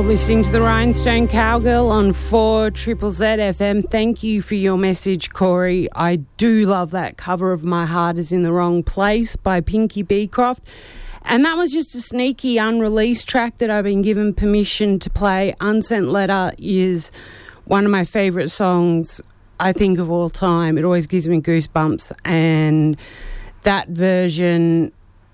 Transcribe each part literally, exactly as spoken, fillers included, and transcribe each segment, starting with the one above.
listening to the Rhinestone Cowgirl on four Triple Z F M. Thank you for your message, Corey. I do love that cover of My Heart Is in the Wrong Place by Pinky Beecroft. And that was just a sneaky unreleased track that I've been given permission to play. Unsent Letter is one of my favourite songs, I think, of all time. It always gives me goosebumps. And that version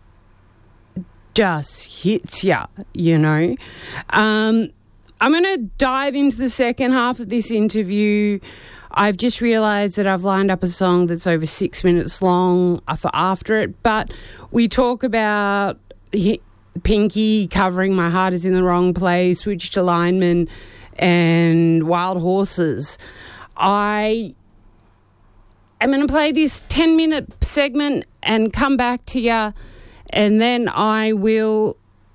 just hits ya, you know. Um, I'm going to dive into the second half of this interview. I've just realised that I've lined up a song that's over six minutes long for after it, but we talk about Pinky covering My Heart Is in the Wrong Place, Switched to Lineman, and Wild Horses. I am going to play this ten-minute segment and come back to you. And then I will,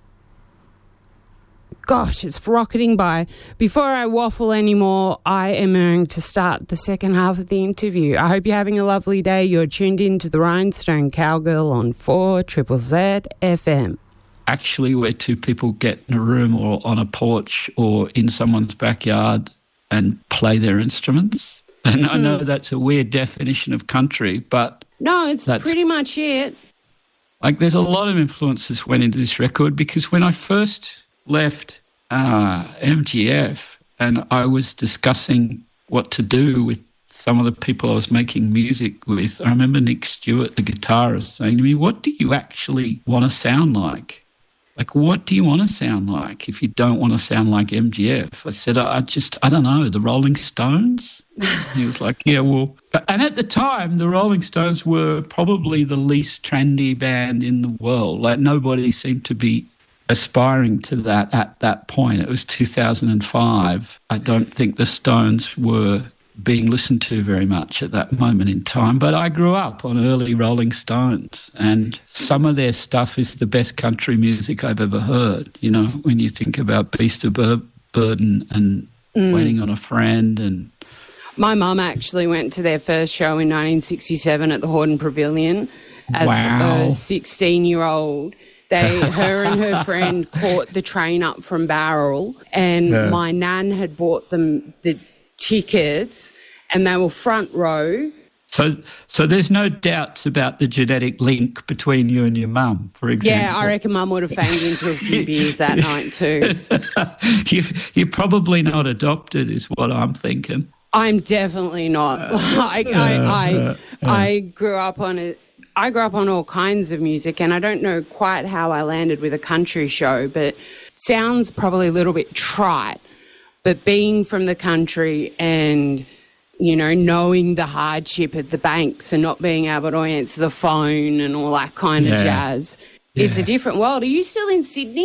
gosh, it's rocketing by. Before I waffle anymore, I am going to start the second half of the interview. I hope you're having a lovely day. You're tuned in to the Rhinestone Cowgirl on four Triple Z F M. Actually, where two people get in a room or on a porch or in someone's backyard and play their instruments. And I know mm. that's a weird definition of country, but... No, it's pretty much it. Like, there's a lot of influences went into this record because when I first left uh, M G F and I was discussing what to do with some of the people I was making music with, I remember Nick Stewart, the guitarist, saying to me, what do you actually want to sound like? Like, what do you want to sound like if you don't want to sound like M G F? I said, I just, I don't know, the Rolling Stones? He was like, yeah, well... And at the time, the Rolling Stones were probably the least trendy band in the world. Like, nobody seemed to be aspiring to that at that point. It was two thousand five. I don't think the Stones were being listened to very much at that moment in time. But I grew up on early Rolling Stones, and some of their stuff is the best country music I've ever heard. You know, when you think about Beast of Bur- Burden and mm. Waiting on a Friend and... My mum actually went to their first show in nineteen sixty-seven at the Hordern Pavilion as wow. a sixteen-year-old. They, her and her friend caught the train up from Barrel, and yeah. my nan had bought them the tickets, and they were front row. So so there's no doubts about the genetic link between you and your mum, for example. Yeah, I reckon Mum would have fanged into a few beers that night too. you, you're probably not adopted is what I'm thinking. I'm definitely not. I, I, I, I grew up on it. I grew up on all kinds of music, and I don't know quite how I landed with a country show, but sounds probably a little bit trite. But being from the country and, you know, knowing the hardship at the banks and not being able to answer the phone and all that kind yeah. of jazz, yeah. it's a different world. Are you still in Sydney?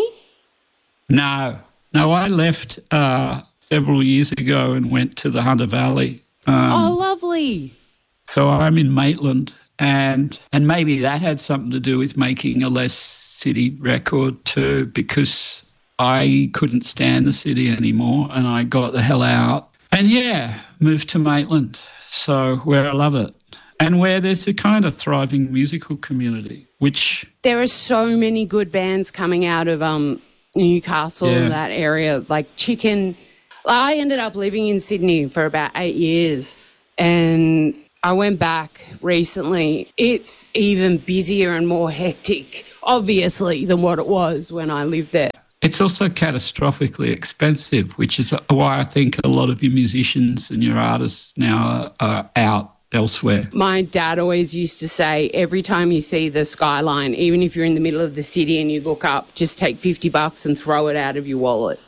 No. No, I left... Uh, several years ago and went to the Hunter Valley. Um, oh, lovely. So I'm in Maitland, and and maybe that had something to do with making a less city record too, because I couldn't stand the city anymore and I got the hell out. And, yeah, moved to Maitland, so where I love it. And where there's a kind of thriving musical community, which... There are so many good bands coming out of um, Newcastle, yeah. that area, like Chicken... I ended up living in Sydney for about eight years and I went back recently. It's even busier and more hectic, obviously, than what it was when I lived there. It's also catastrophically expensive, which is why I think a lot of your musicians and your artists now are out elsewhere. My dad always used to say, every time you see the skyline, even if you're in the middle of the city and you look up, just take fifty bucks and throw it out of your wallet.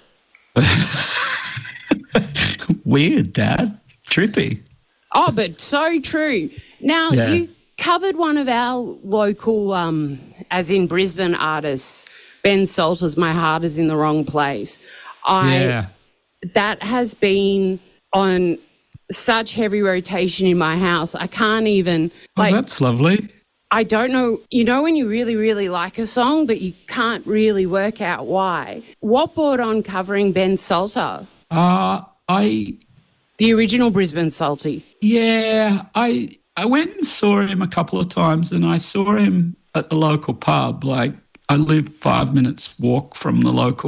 Weird, Dad. Trippy. Oh, but so true. Now, yeah. you covered one of our local, um, as in Brisbane artists, Ben Salter's My Heart Is in the Wrong Place. I, yeah. That has been on such heavy rotation in my house. I can't even... like. Oh, that's lovely. I don't know, you know when you really, really like a song, but you can't really work out why. What brought on covering Ben Salter? Uh, I... The original Brisbane Salty. Yeah, I I went and saw him a couple of times, and I saw him at the local pub. Like, I live five minutes walk from the local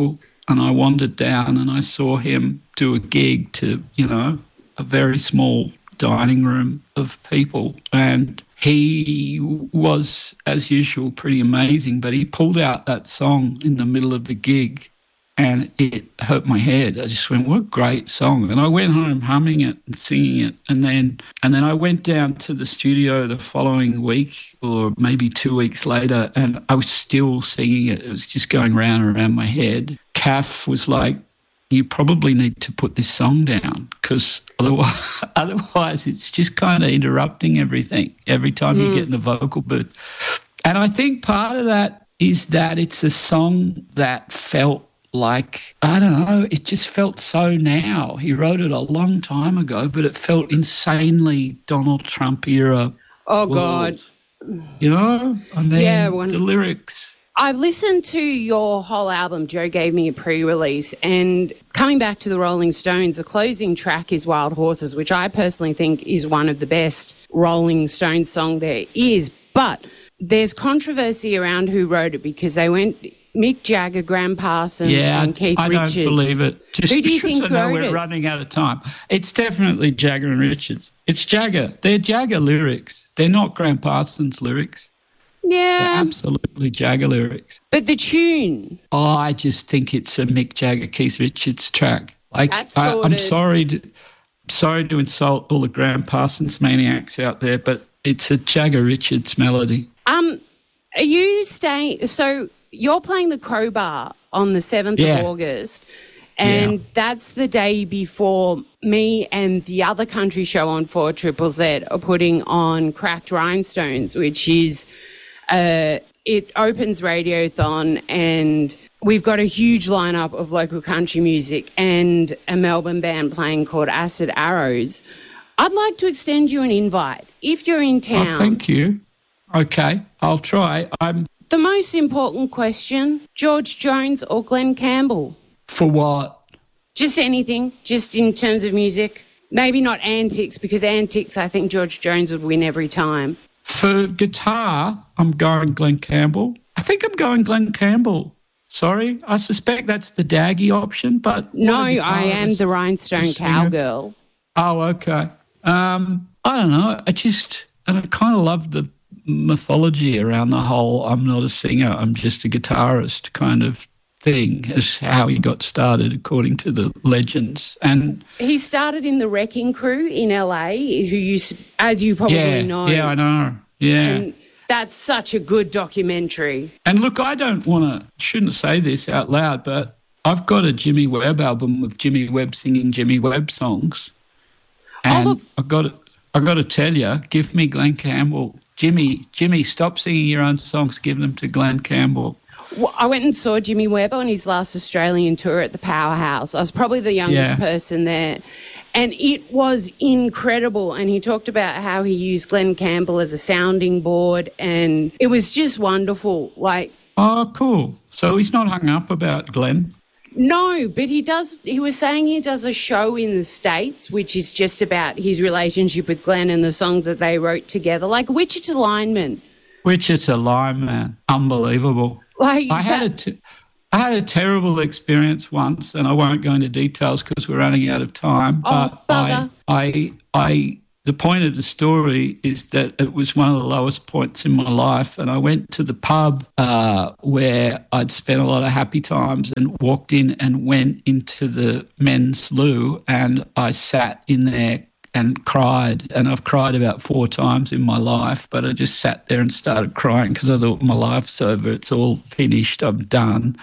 and I wandered down and I saw him do a gig to, you know, a very small dining room of people, and he was, as usual, pretty amazing, but he pulled out that song in the middle of the gig and it hurt my head. I just went, what a great song. And I went home humming it and singing it. And then and then I went down to the studio the following week or maybe two weeks later, and I was still singing it. It was just going round and around my head. Kath was like, you probably need to put this song down because otherwise, otherwise it's just kind of interrupting everything every time mm. you get in the vocal booth. And I think part of that is that it's a song that felt like, I don't know, it just felt so now. He wrote it a long time ago, but it felt insanely Donald Trump era. Oh, God. You know? And then yeah, when- the lyrics. I've listened to your whole album. Joe gave me a pre-release, and coming back to the Rolling Stones, the closing track is Wild Horses, which I personally think is one of the best Rolling Stones song there is. But there's controversy around who wrote it because they went Mick Jagger, Graham Parsons, yeah, and Keith I Richards. I don't believe it. Just who do you because think I know wrote we're it? running out of time. It's definitely Jagger and Richards. It's Jagger. They're Jagger lyrics. They're not Graham Parsons lyrics. Yeah. They're absolutely Jagger lyrics. But the tune. Oh, I just think it's a Mick Jagger, Keith Richards track. Like, That's I, I'm sorted. sorry to, sorry to insult all the Graham Parsons maniacs out there, but it's a Jagger Richards melody. Um, are you staying? So you're playing the Crowbar on the seventh Yeah. of August, and Yeah. that's the day before me and the other country show on four Triple Z are putting on Cracked Rhinestones, which is uh, it opens Radiothon, and we've got a huge lineup of local country music and a Melbourne band playing called Acid Arrows. I'd like to extend you an invite if you're in town. Oh, thank you. Okay, I'll try. I'm The most important question, George Jones or Glenn Campbell? for what? Just anything, just in terms of music. Maybe not Antics, because Antics, I think George Jones would win every time. For guitar, I'm going Glenn Campbell. I think I'm going Glenn Campbell. Sorry, I suspect that's the Daggy option, but... No, what a I am guitarist. the Rhinestone the singer. Cowgirl. Oh, okay. Um, I don't know. I just, and I kind of love the mythology around the whole I'm not a singer, I'm just a guitarist kind of thing, is how he got started according to the legends. And He started in the Wrecking Crew in L A, who used to, as you probably yeah, know. yeah, I know. Yeah. And that's such a good documentary. And look, I don't want to, shouldn't say this out loud, but I've got a Jimmy Webb album of Jimmy Webb singing Jimmy Webb songs. And look- I've got to, I've got to tell you, give me Glenn Campbell. Jimmy, Jimmy, stop singing your own songs, give them to Glenn Campbell. Well, I went and saw Jimmy Webb on his last Australian tour at the Powerhouse. I was probably the youngest Yeah. person there. And it was incredible. And he talked about how he used Glenn Campbell as a sounding board. And it was just wonderful. Like, Oh, cool. So he's not hung up about Glenn. no, but he does, he was saying he does a show in the States, which is just about his relationship with Glenn and the songs that they wrote together. Like Wichita Lineman. Wichita Lineman. Unbelievable. Like, I had a that- t- I had a terrible experience once, and I won't go into details because we're running out of time. Oh, But bugger. I, I, I, the point of the story is that it was one of the lowest points in my life, and I went to the pub uh, where I'd spent a lot of happy times, and walked in and went into the men's loo, and I sat in there and cried, and I've cried about four times in my life, but I just sat there and started crying because I thought my life's over, it's all finished, I'm done.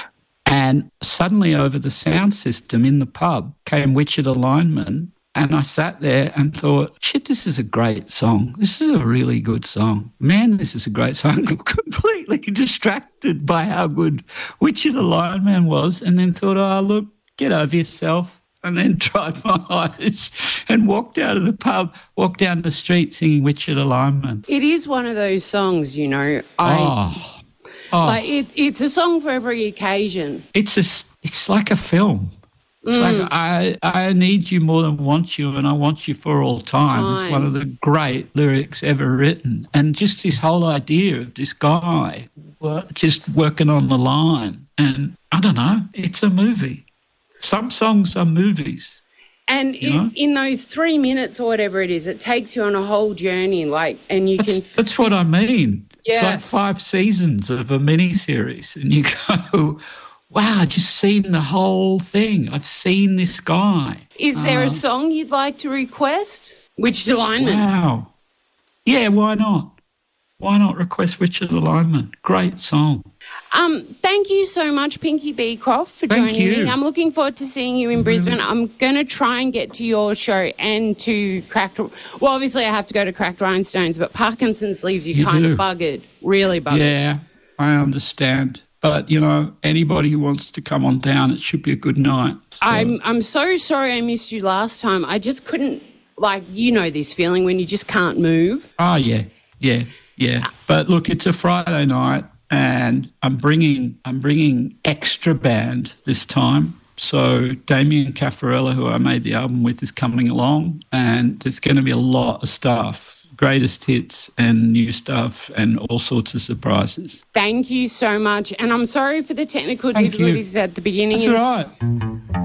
And suddenly over the sound system in the pub came Wichita Lineman, and I sat there and thought, shit, this is a great song. This is a really good song. Man, this is a great song. I'm completely distracted by how good Wichita Lineman was, and then thought, oh, look, get over yourself. And then dried my eyes and walked out of the pub, walked down the street singing Wichita Lineman. it is one of those songs, you know. I Oh, oh. like it, it's a song for every occasion. it's a, s- it's like a film. It's Mm. like I, I need you more than want you, and I want you for all time. It's one of the great lyrics ever written. And just this whole idea of this guy wo- just working on the line. And I don't know. It's a movie. Some songs are movies. And in, in those three minutes or whatever it is, it takes you on a whole journey, like, and you that's, can. That's what I mean. Yes. It's like five seasons of a mini series, and you go, "Wow, I just seen the whole thing. I've seen this guy." Is there um, a song you'd like to request? Which alignment? Wow. Yeah, why not? Why not request Richard Alignment? Great song. Um, thank you so much, Pinky Beecroft, for Thank joining you. me. I'm looking forward to seeing you in Brisbane. I'm going to try and get to your show and to Cracked... Well, obviously I have to go to Cracked Rhinestones, but Parkinson's leaves you, You kind do. of buggered, really buggered. Yeah, I understand. But, you know, anybody who wants to come on down, it should be a good night. So. I'm, I'm so sorry I missed you last time. I just couldn't, like, you know this feeling when you just can't move. Oh, yeah, yeah, yeah. But, look, it's a Friday night. And I'm bringing I'm bringing extra band this time. So Damien Caffarella, who I made the album with, is coming along, and there's going to be a lot of stuff, greatest hits and new stuff and all sorts of surprises. Thank you so much. And I'm sorry for the technical Thank difficulties you. at the beginning. That's all right.